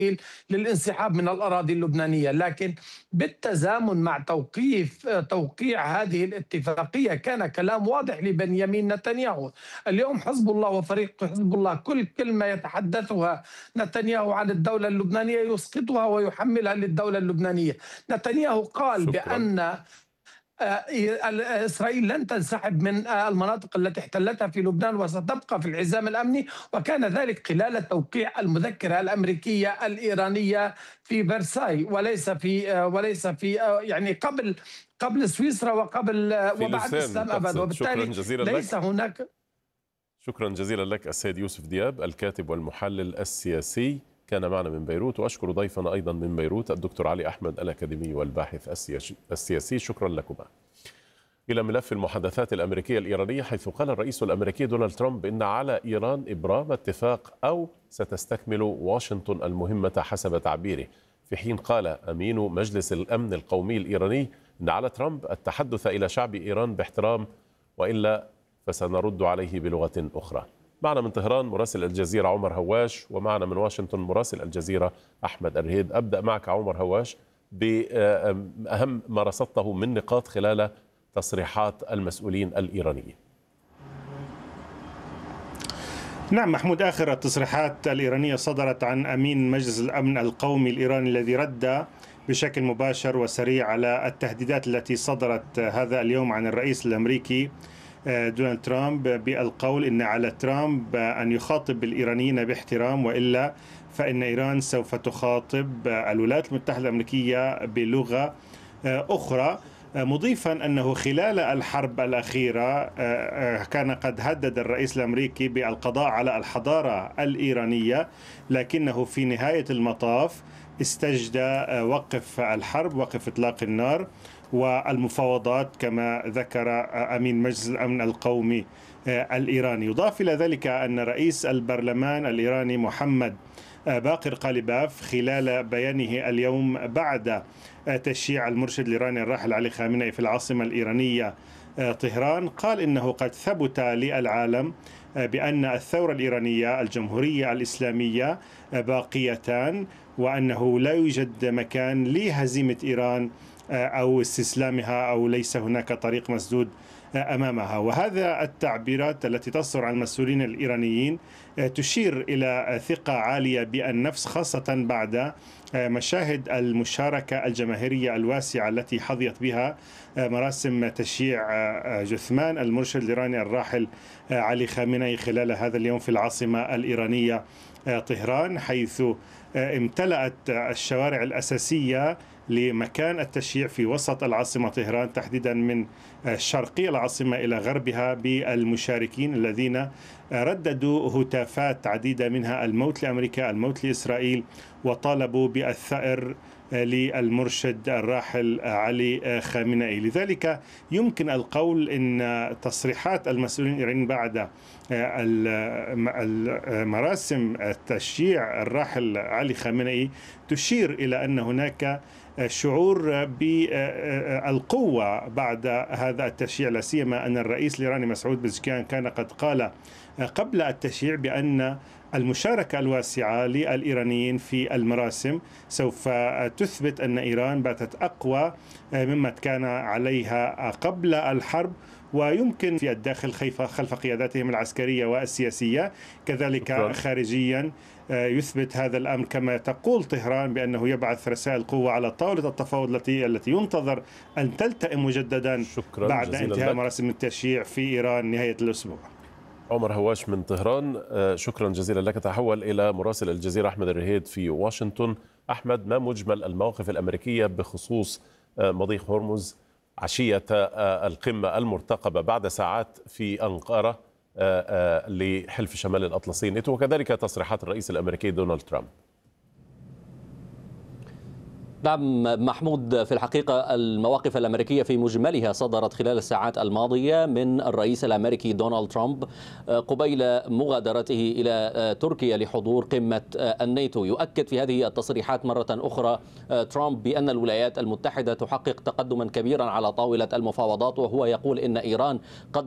للانسحاب من الأراضي اللبنانية. لكن بالتزامن مع توقيع هذه الاتفاقية كان كلام واضح لبنيامين نتنياهو. اليوم حزب الله وفريق حزب الله كل كلمة يتحدثها نتنياهو عن الدولة اللبنانية يسقطها ويحملها للدولة اللبنانية. نتنياهو قال شكرا. بأن إسرائيل لن تنسحب من المناطق التي احتلتها في لبنان وستبقى في الحزام الأمني، وكان ذلك خلال توقيع المذكرة الأمريكية الإيرانية في فرساي، وليس في يعني قبل سويسرا في وبعد لوسان إسلام أبد. تقصد. شكرا وبالتالي جزيلا ليس لك. هناك. شكرا جزيلا لك السيد يوسف دياب الكاتب والمحلل السياسي كان معنا من بيروت، وأشكر ضيفنا أيضا من بيروت الدكتور علي أحمد الأكاديمي والباحث السياسي. شكرا لكما. إلى ملف المحادثات الأمريكية الإيرانية، حيث قال الرئيس الأمريكي دونالد ترامب إن على إيران إبرام اتفاق أو ستستكمل واشنطن المهمة حسب تعبيره، في حين قال أمين مجلس الأمن القومي الإيراني إن على ترامب التحدث إلى شعب إيران باحترام، وإلا فسنرد عليه بلغة أخرى. معنا من طهران مراسل الجزيرة عمر هواش، ومعنا من واشنطن مراسل الجزيرة أحمد الرهيد. أبدأ معك عمر هواش بأهم ما رصدته من نقاط خلال تصريحات المسؤولين الإيرانيين. نعم محمود، آخر التصريحات الإيرانية صدرت عن أمين مجلس الأمن القومي الإيراني الذي رد بشكل مباشر وسريع على التهديدات التي صدرت هذا اليوم عن الرئيس الأمريكي دونالد ترامب، بالقول إن على ترامب أن يخاطب الإيرانيين باحترام، وإلا فإن إيران سوف تخاطب الولايات المتحدة الأمريكية بلغة أخرى، مضيفا أنه خلال الحرب الأخيرة كان قد هدد الرئيس الأمريكي بالقضاء على الحضارة الإيرانية، لكنه في نهاية المطاف استجدى وقف الحرب، وقف إطلاق النار والمفاوضات كما ذكر أمين مجلس الأمن القومي الإيراني. يضاف إلى ذلك أن رئيس البرلمان الإيراني محمد باقر قاليباف خلال بيانه اليوم بعد تشييع المرشد الإيراني الراحل علي خامنئي في العاصمة الإيرانية طهران، قال إنه قد ثبت للعالم بأن الثورة الإيرانية الجمهورية الإسلامية باقيتان، وأنه لا يوجد مكان لهزيمة إيران أو استسلامها، أو ليس هناك طريق مسدود أمامها. وهذا التعبيرات التي تصدر عن المسؤولين الإيرانيين تشير إلى ثقة عالية بالنفس، خاصة بعد مشاهد المشاركة الجماهيرية الواسعة التي حظيت بها مراسم تشييع جثمان المرشد الإيراني الراحل علي خامنئي خلال هذا اليوم في العاصمة الإيرانية طهران، حيث امتلأت الشوارع الأساسية لمكان التشييع في وسط العاصمة طهران، تحديدا من شرقي العاصمة إلى غربها، بالمشاركين الذين رددوا هتافات عديدة منها الموت لأمريكا، الموت لإسرائيل، وطالبوا بالثأر للمرشد الراحل علي خامنئي. لذلك يمكن القول أن تصريحات المسؤولين الإيرانيين بعد مراسم تشييع الراحل علي خامنئي تشير إلى أن هناك شعور بالقوة بعد هذا التشييع، لا سيما أن الرئيس الإيراني مسعود بزكيان كان قد قال قبل التشييع بأن المشاركة الواسعة للإيرانيين في المراسم سوف تثبت أن إيران باتت أقوى مما كان عليها قبل الحرب، ويمكن في الداخل خلف قياداتهم العسكرية والسياسية، كذلك خارجيا يثبت هذا الأمر كما تقول طهران بأنه يبعث رسائل قوة على طاولة التفاوض التي ينتظر أن تلتئم مجددا بعد انتهاء مراسم التشييع في إيران نهاية الأسبوع. عمر هواش من طهران، شكرا جزيلا لك. تحول إلى مراسل الجزيرة أحمد الرهيد في واشنطن. أحمد، ما مجمل المواقف الأمريكية بخصوص مضيق هرمز عشية القمة المرتقبة بعد ساعات في أنقرة لحلف شمال الأطلسي ناتو، وكذلك تصريحات الرئيس الأمريكي دونالد ترامب؟ نعم محمود، في الحقيقة المواقف الأمريكية في مجملها صدرت خلال الساعات الماضية من الرئيس الأمريكي دونالد ترامب قبيل مغادرته إلى تركيا لحضور قمة الناتو. يؤكد في هذه التصريحات مرة أخرى ترامب بأن الولايات المتحدة تحقق تقدما كبيرا على طاولة المفاوضات، وهو يقول إن إيران قد